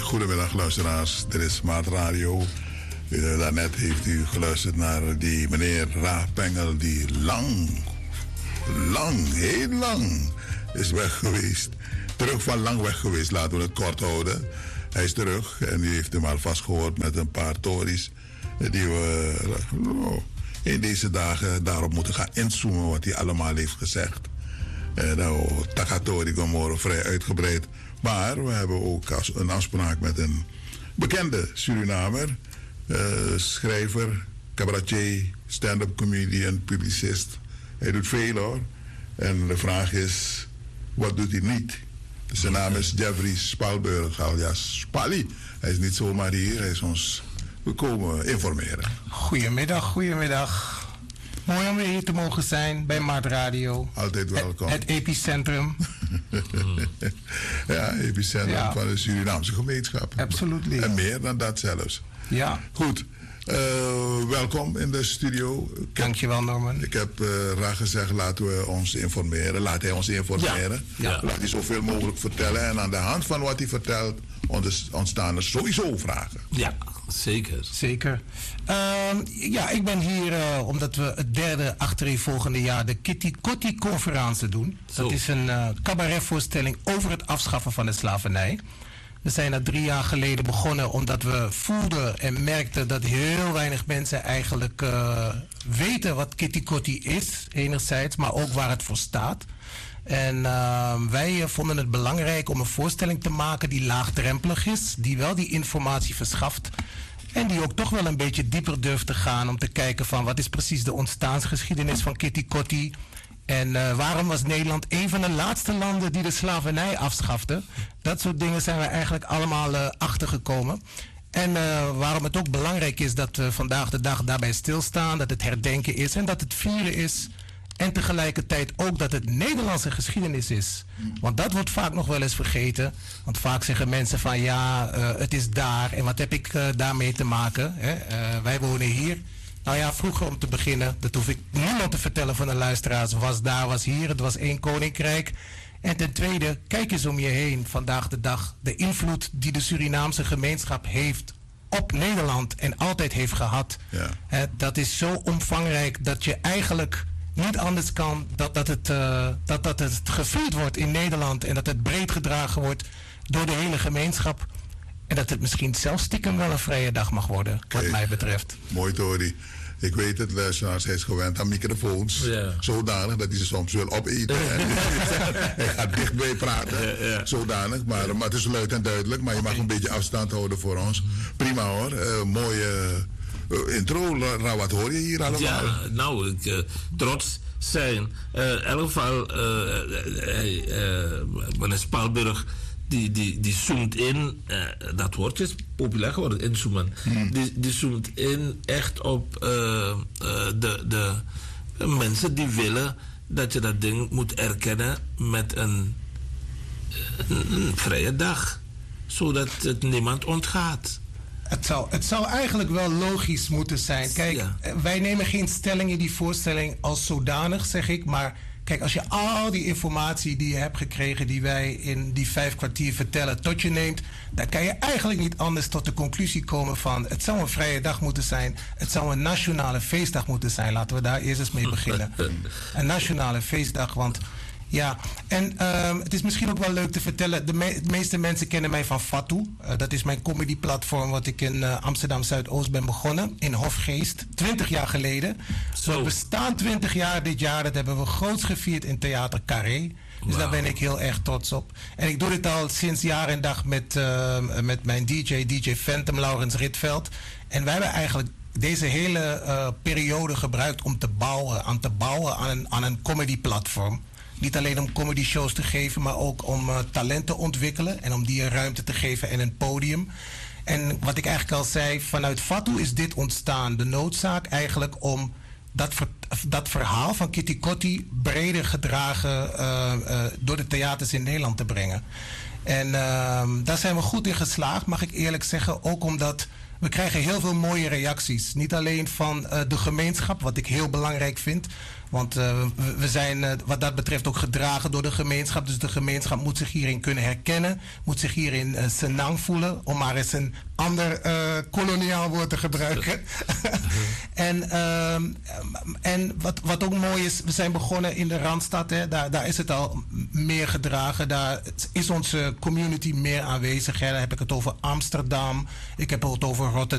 Goedemiddag luisteraars, dit is Maat Radio. Daarnet heeft u geluisterd naar die meneer Raapengel die heel lang is weg geweest. Terug van lang weg geweest, laten we het kort houden. Hij is terug en u heeft hem alvast gehoord met een paar tories die we in deze dagen daarop moeten gaan inzoomen wat hij allemaal heeft gezegd. Takatori Gomorro vrij uitgebreid. Maar we hebben ook een afspraak met een bekende Surinamer, schrijver, cabaretier, stand-up comedian, publicist. Hij doet veel hoor. En de vraag is, wat doet hij niet? Dus zijn naam is Jeffrey Spalburg, alias Spally. Hij is niet zomaar hier, hij is ons komen informeren. Goedemiddag. Mooi om weer hier te mogen zijn bij Maat Radio. Altijd welkom. Het epicentrum. Ja, epicentrum van de Surinaamse gemeenschap. Absoluut. En meer dan dat zelfs. Ja. Goed. Welkom in de studio. Dankjewel, Norman. Ik heb graag gezegd, laten we ons informeren. Laat hij ons informeren. Ja. Laat hij zoveel mogelijk vertellen. En aan de hand van wat hij vertelt, ontstaan er sowieso vragen. Ja, zeker. Ik ben hier omdat we het derde achtereenvolgende jaar de Kitty Kotti conferentie doen. Dat is een cabaretvoorstelling over het afschaffen van de slavernij. We zijn dat 3 jaar geleden begonnen omdat we voelden en merkten dat heel weinig mensen eigenlijk weten wat Kitty Kotti is, enerzijds, maar ook waar het voor staat. En wij vonden het belangrijk om een voorstelling te maken die laagdrempelig is, die wel die informatie verschaft en die ook toch wel een beetje dieper durft te gaan om te kijken van wat is precies de ontstaansgeschiedenis van Kitty Kotti. En waarom was Nederland een van de laatste landen die de slavernij afschafte? Dat soort dingen zijn we eigenlijk allemaal achtergekomen. En waarom het ook belangrijk is dat we vandaag de dag daarbij stilstaan, dat het herdenken is en dat het vieren is. En tegelijkertijd ook dat het Nederlandse geschiedenis is. Want dat wordt vaak nog wel eens vergeten. Want vaak zeggen mensen van het is daar en wat heb ik daarmee te maken? Hè? Wij wonen hier. Nou ja, vroeger om te beginnen, dat hoef ik niemand te vertellen van de luisteraars, was hier, het was 1 koninkrijk. En ten tweede, kijk eens om je heen vandaag de dag, de invloed die de Surinaamse gemeenschap heeft op Nederland en altijd heeft gehad. Ja. Dat is zo omvangrijk dat je eigenlijk niet anders kan dat het gevierd wordt in Nederland en dat het breed gedragen wordt door de hele gemeenschap. En dat het misschien zelfs stiekem wel een vrije dag mag worden, wat mij betreft. Mooi, Tori. Ik weet het, luisteraars, hij is gewend aan microfoons. Ja. Zodanig dat hij ze soms wil opeten. Hij gaat dichtbij praten. Ja. Zodanig. Maar het is luid en duidelijk. Maar je mag een beetje afstand houden voor ons. Prima hoor. Mooie intro. Wat hoor je hier allemaal? Ja, nou, trots zijn. In elk geval, meneer Spalburg, die zoomt in, dat woord is populair geworden, inzoomen. Die zoomt in echt op de mensen die willen dat je dat ding moet erkennen met een vrije dag. Zodat het niemand ontgaat. Het zou eigenlijk wel logisch moeten zijn. Kijk, wij nemen geen stelling in die voorstelling als zodanig, zeg ik, maar kijk, als je al die informatie die je hebt gekregen, die wij in die 5 kwartier vertellen, tot je neemt, dan kan je eigenlijk niet anders tot de conclusie komen van het zou een vrije dag moeten zijn. Het zou een nationale feestdag moeten zijn. Laten we daar eerst eens mee beginnen. Een nationale feestdag, want ja, en het is misschien ook wel leuk te vertellen. De meeste mensen kennen mij van Fatou. Dat is mijn comedyplatform wat ik in Amsterdam Zuidoost ben begonnen. In Hofgeest, 20 jaar geleden. We bestaan 20 jaar dit jaar. Dat hebben we groots gevierd in Theater Carré. Dus daar ben ik heel erg trots op. En ik doe dit al sinds jaar en dag met mijn DJ Phantom, Laurens Ritveld. En wij hebben eigenlijk deze hele periode gebruikt om te bouwen aan een comedyplatform. Niet alleen om comedy shows te geven, maar ook om talent te ontwikkelen en om die een ruimte te geven en een podium. En wat ik eigenlijk al zei, vanuit Fatou is dit ontstaan. De noodzaak eigenlijk om dat verhaal van Kitty Kotti breder gedragen door de theaters in Nederland te brengen. En daar zijn we goed in geslaagd, mag ik eerlijk zeggen. Ook omdat we krijgen heel veel mooie reacties. Niet alleen van de gemeenschap, wat ik heel belangrijk vind, Want we zijn wat dat betreft ook gedragen door de gemeenschap. Dus de gemeenschap moet zich hierin kunnen herkennen. Moet zich hierin senang voelen. Om maar eens een ander koloniaal woord te gebruiken. En wat ook mooi is, we zijn begonnen in de Randstad. Hè. Daar is het al meer gedragen. Daar is onze community meer aanwezig. Hè. Daar heb ik het over Amsterdam. Ik heb het over Rotterdam.